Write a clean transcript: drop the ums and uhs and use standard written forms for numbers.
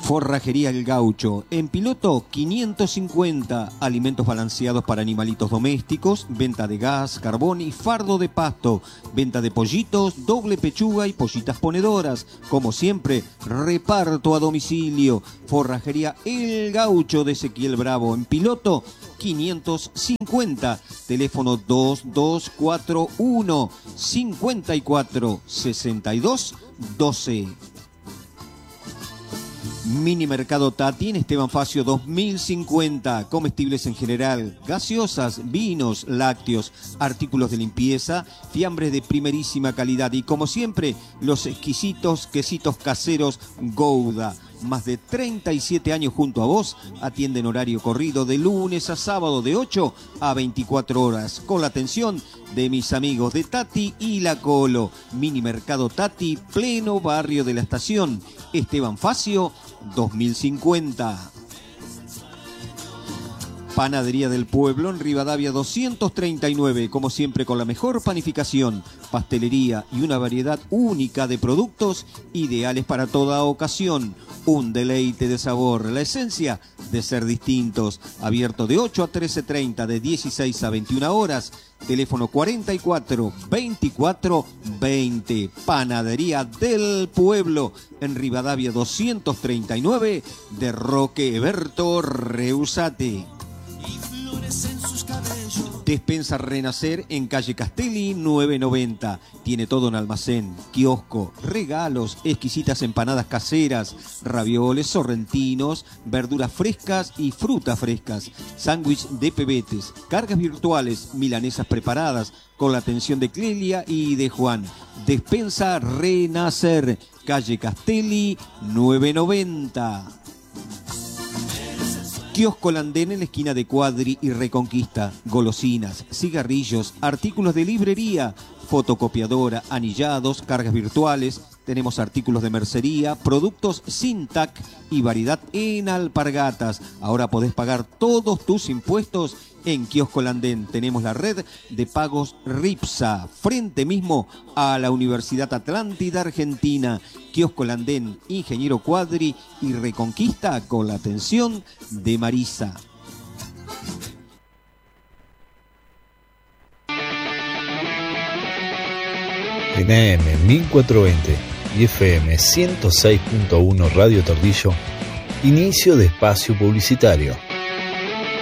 Forrajería El Gaucho. En Piloto 550. Alimentos balanceados para animalitos domésticos. Venta de gas, carbón y fardo de pasto. Venta de pollitos, doble pechuga y pollitas ponedoras. Como siempre, reparto a domicilio. Forrajería El Gaucho de Ezequiel Bravo. En Piloto 550. Teléfono 2241 54 62 12. Mini Mercado Tati en Esteban Facio 2050. Comestibles en general, gaseosas, vinos, lácteos, artículos de limpieza, fiambres de primerísima calidad y como siempre los exquisitos quesitos caseros Gouda. Más de 37 años junto a vos, atienden horario corrido de lunes a sábado de 8 a 24 horas, con la atención de mis amigos de Tati y La Colo. Mini Mercado Tati, pleno barrio de la Estación, Esteban Facio 2050. Panadería del Pueblo en Rivadavia 239, como siempre con la mejor panificación, pastelería y una variedad única de productos ideales para toda ocasión. Un deleite de sabor, la esencia de ser distintos. Abierto de 8 a 13:30, de 16 a 21 horas. Teléfono 44 24 20. Panadería del Pueblo en Rivadavia 239 de Roque Eberto Reusate. Despensa Renacer en calle Castelli 990. Tiene todo en almacén, kiosco, regalos, exquisitas empanadas caseras, ravioles sorrentinos, verduras frescas y frutas frescas, sándwich de pebetes, cargas virtuales, milanesas preparadas con la atención de Clelia y de Juan. Despensa Renacer, calle Castelli 990. Kiosco Landén en la esquina de Cuadri y Reconquista. Golosinas, cigarrillos, artículos de librería, fotocopiadora, anillados, cargas virtuales. Tenemos artículos de mercería, productos sin TAC y variedad en alpargatas. Ahora podés pagar todos tus impuestos en Kiosco Landén. Tenemos la red de pagos RIPSA, frente mismo a la Universidad Atlántida Argentina. Kiosco Landén, Ingeniero Cuadri y Reconquista, con la atención de Marisa. En AM 1420 y FM 106.1 Radio Tordillo, inicio de espacio publicitario.